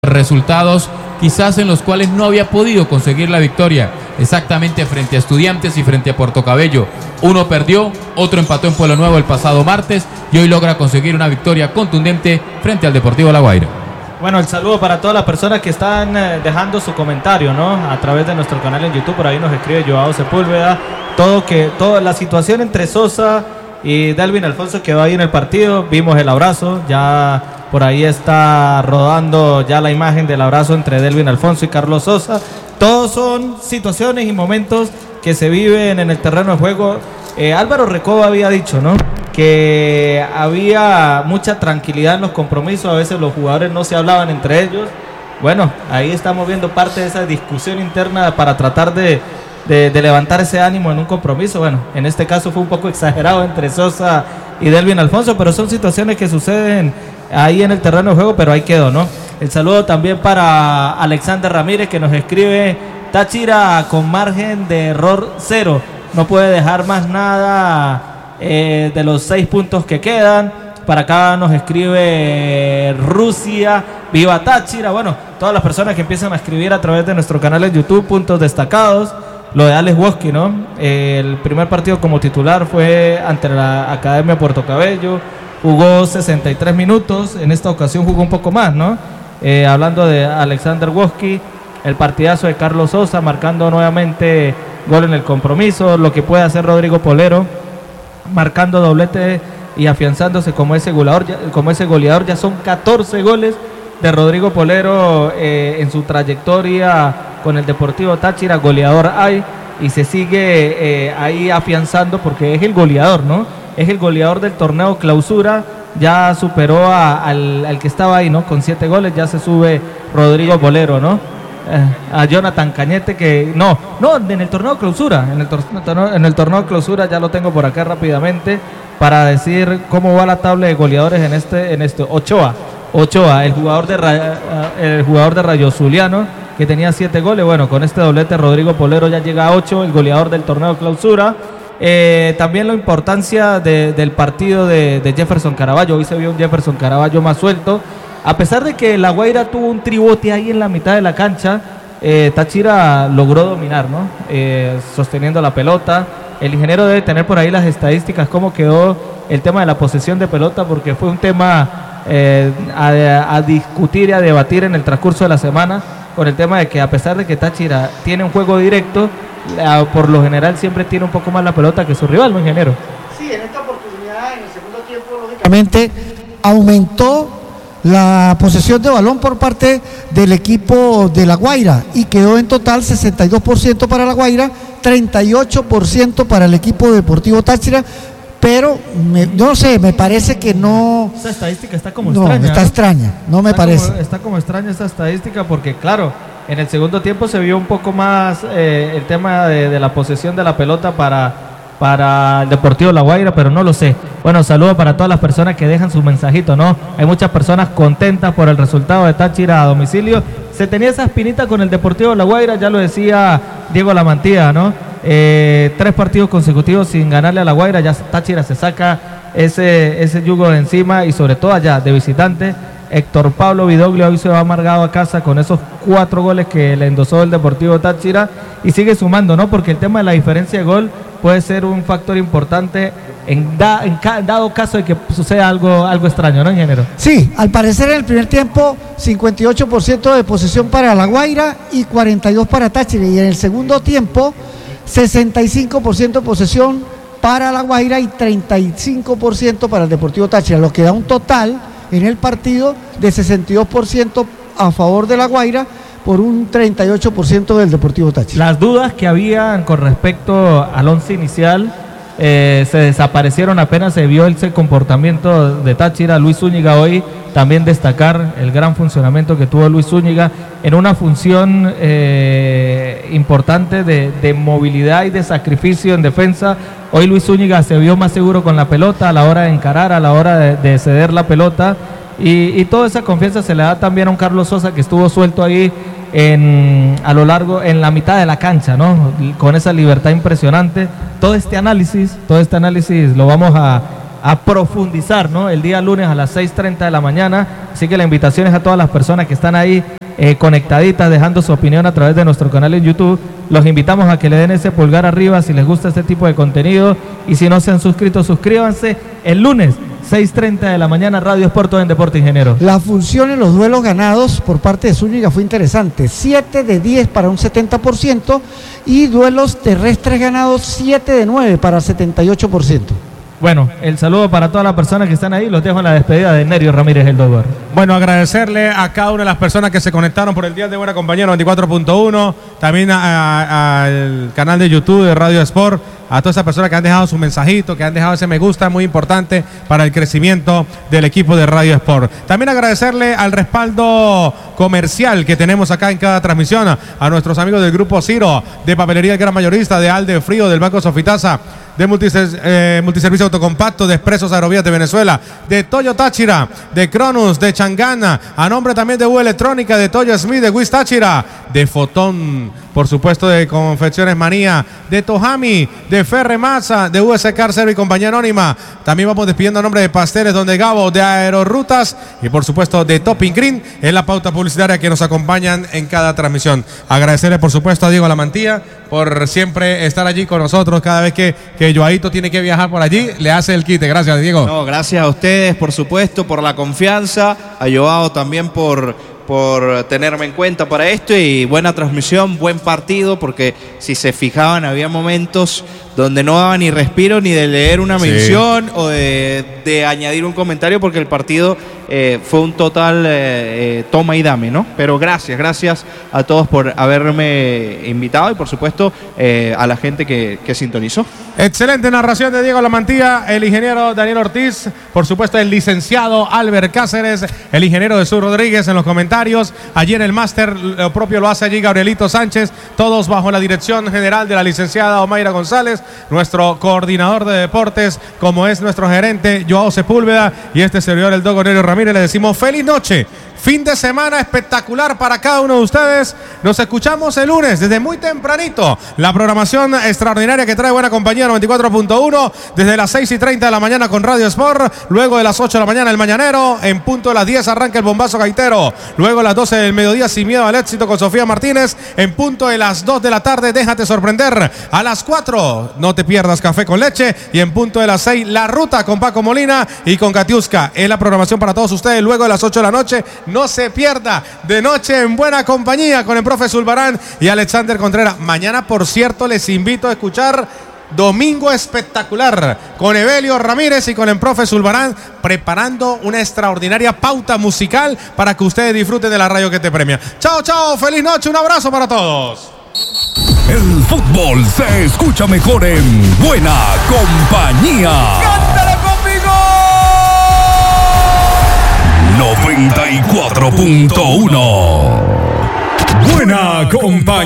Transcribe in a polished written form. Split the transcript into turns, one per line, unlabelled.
resultados quizás en los cuales no había podido conseguir la victoria, exactamente frente a Estudiantes y frente a Puerto Cabello. Uno perdió, otro empató en Pueblo Nuevo el pasado martes y hoy logra conseguir una victoria contundente frente al Deportivo La Guaira.
Bueno, el saludo para todas las personas que están dejando su comentario, ¿no? A través de nuestro canal en YouTube, por ahí nos escribe Joao Sepúlveda, toda la situación entre Sosa y Delvin Alfonso quedó ahí en el partido, vimos el abrazo, ya por ahí está rodando ya la imagen del abrazo entre Delvin Alfonso y Carlos Sosa. Todos son situaciones y momentos que se viven en el terreno de juego. Álvaro Recoba había dicho, ¿no?, que había mucha tranquilidad en los compromisos, a veces los jugadores no se hablaban entre ellos. Bueno, ahí estamos viendo parte de esa discusión interna para tratar de levantar ese ánimo en un compromiso. Bueno, en este caso fue un poco exagerado entre Sosa y Delvin Alfonso, pero son situaciones que suceden ahí en el terreno de juego, pero ahí quedó, ¿no? El saludo también para Alexander Ramírez, que nos escribe: Táchira con margen de error 0, no puede dejar más nada de los 6 puntos que quedan. Para acá nos escribe Rusia: viva Táchira. Bueno, todas las personas que empiezan a escribir a través de nuestro canal en YouTube, puntos destacados. Lo de Alex Woski, ¿no? El primer partido como titular fue ante la Academia Puerto Cabello, jugó 63 minutos, en esta ocasión jugó un poco más, ¿no? Hablando de Alexander Woski, el partidazo de Carlos Sosa, marcando nuevamente gol en el compromiso, lo que puede hacer Rodrigo Polero, marcando doblete y afianzándose como ese goleador. Ya son 14 goles de Rodrigo Polero en su trayectoria con el Deportivo Táchira. Goleador hay, y se sigue ahí afianzando porque es el goleador, ¿no? Es el goleador del torneo Clausura. Ya superó al que estaba ahí, ¿no?, con 7 goles. Ya se sube Rodrigo Polero, ¿no? A Jonathan Cañete, que no, en el torneo Clausura, en el torneo Clausura, ya lo tengo por acá rápidamente para decir cómo va la tabla de goleadores en este Ochoa, el jugador de Rayo Zuliano, que tenía 7 goles. Bueno, con este doblete Rodrigo Polero ya llega a 8, el goleador del torneo Clausura. También la importancia del partido de Jefferson Caraballo. Hoy se vio un Jefferson Caraballo más suelto, a pesar de que La Guaira tuvo un tribote ahí en la mitad de la cancha. Táchira logró dominar, ¿no? Sosteniendo la pelota. El ingeniero debe tener por ahí las estadísticas, cómo quedó el tema de la posesión de pelota, porque fue un tema a discutir y a debatir en el transcurso de la semana, con el tema de que, a pesar de que Táchira tiene un juego directo, por lo general siempre tiene un poco más la pelota que su rival, ¿no, ingeniero?
Sí, en esta oportunidad, en el segundo tiempo, lógicamente aumentó la posesión de balón por parte del equipo de La Guaira y quedó en total 62% para La Guaira, 38% para el equipo deportivo Táchira. Pero no sé, me parece que no.
Esa estadística está como extraña.
No, está extraña, no me parece.
Está como extraña esa estadística, porque claro, en el segundo tiempo se vio un poco más el tema de la posesión de la pelota para el Deportivo La Guaira, pero no lo sé. Bueno, saludo para todas las personas que dejan su mensajito, ¿no? Hay muchas personas contentas por el resultado de Táchira a domicilio. Se tenía esa espinita con el Deportivo La Guaira, ya lo decía Diego Lamantía, ¿no? 3 partidos consecutivos sin ganarle a La Guaira. Ya Táchira se saca ese yugo de encima, y sobre todo allá de visitante. Héctor Pablo Vidoglio hoy se va amargado a casa con esos 4 goles que le endosó el Deportivo Táchira, y sigue sumando, ¿no? Porque el tema de la diferencia de gol puede ser un factor importante en dado caso de que suceda algo extraño, ¿no, ingeniero?
Sí, al parecer en el primer tiempo 58% de posesión para La Guaira y 42% para Táchira, y en el segundo tiempo 65% de posesión para La Guaira y 35% para el Deportivo Táchira, lo que da un total en el partido de 62% a favor de La Guaira por un 38% del Deportivo Táchira.
Las dudas que habían con respecto al once inicial se desaparecieron apenas se vio ese comportamiento de Táchira. Luis Zúñiga hoy también destacar el gran funcionamiento que tuvo Luis Zúñiga en una función importante de movilidad y de sacrificio en defensa. Hoy Luis Zúñiga se vio más seguro con la pelota a la hora de encarar, a la hora de ceder la pelota, y toda esa confianza se le da también a un Carlos Sosa, que estuvo suelto ahí a lo largo, en la mitad de la cancha, ¿no? Con esa libertad impresionante. Todo este análisis lo vamos a profundizar, ¿no?, el día lunes a las 6:30 de la mañana Así que la invitación es a todas las personas que están ahí conectaditas, dejando su opinión a través de nuestro canal en YouTube. Los invitamos a que le den ese pulgar arriba si les gusta este tipo de contenido, y si no se han suscrito, suscríbanse. El lunes 6:30 de la mañana, Radio Sport en Deporte Ingeniero.
La función en los duelos ganados por parte de Zúñiga fue interesante, 7 de 10 para un 70%, y duelos terrestres ganados 7 de 9 para 78%.
Bueno, el saludo para todas las personas que están ahí. Los dejo en la despedida de Nerio Ramírez, el Dogor.
Bueno, agradecerle a cada una de las personas que se conectaron por el Día de Buena Compañía 94.1, también al canal de YouTube de Radio Sport, a todas esas personas que han dejado su mensajito, que han dejado ese me gusta, muy importante para el crecimiento del equipo de Radio Sport. También agradecerle al respaldo comercial que tenemos acá en cada transmisión, a nuestros amigos del Grupo Ciro, de Papelería El Gran Mayorista, de Alde Frío, del Banco Sofitasa, de Multiservicio Autocompacto, de Expresos Aerovías de Venezuela, de Toyo Táchira, de Cronus, de Changana, a nombre también de U Electrónica, de Toyo Smith, de Wiz Táchira, de Fotón, por supuesto, de Confecciones Manía, de Tojami, de Ferre Massa, de US Carcer y Compañía Anónima. También vamos despidiendo a nombre de Pasteles Donde Gabo, de Aerorrutas y por supuesto de Topping Green, en la pauta publicitaria que nos acompañan en cada transmisión. Agradecerle por supuesto a Diego Lamantía por siempre estar allí con nosotros cada vez que Joaito tiene que viajar por allí, le hace el quite. Gracias, Diego.
No, gracias a ustedes, por supuesto, por la confianza, a Joao también por tenerme en cuenta para esto, y buena transmisión, buen partido, porque si se fijaban había momentos donde no daba ni respiro ni de leer una mención o de añadir un comentario, porque el partido fue un total toma y dame, ¿no? Pero gracias a todos por haberme invitado, y por supuesto a la gente que sintonizó.
Excelente narración de Diego Lamantía, el ingeniero Daniel Ortiz, por supuesto el licenciado Albert Cáceres, el ingeniero Jesús Rodríguez en los comentarios. Allí en el máster lo propio lo hace allí Gabrielito Sánchez, todos bajo la dirección general de la licenciada Omaira González, nuestro coordinador de deportes, como es nuestro gerente Joao Sepúlveda, y este servidor el Dogo Nerio Ramírez. Le decimos feliz noche, fin de semana espectacular para cada uno de ustedes. Nos escuchamos el lunes desde muy tempranito, la programación extraordinaria que trae Buena Compañía 94.1 desde las 6:30 de la mañana con Radio Sport, luego de las 8 de la mañana el Mañanero, en punto de las 10 arranca el Bombazo Gaitero, luego a las 12 del mediodía Sin Miedo al Éxito con Sofía Martínez, en punto de las 2 de la tarde Déjate Sorprender, a las 4 No Te Pierdas Café con Leche, y en punto de las 6 La Ruta con Paco Molina y con Katiuska. Es la programación para todos ustedes. Luego de las 8 de la noche no se pierda De Noche en Buena Compañía con el profe Zulbarán y Alexander Contreras. Mañana, por cierto, les invito a escuchar Domingo Espectacular con Evelio Ramírez y con el profe Zulbarán, preparando una extraordinaria pauta musical para que ustedes disfruten de la radio que te premia. Chao, feliz noche, un abrazo para todos.
El fútbol se escucha mejor en Buena Compañía.
¡Cántale conmigo!
94.1 Buena Compañía.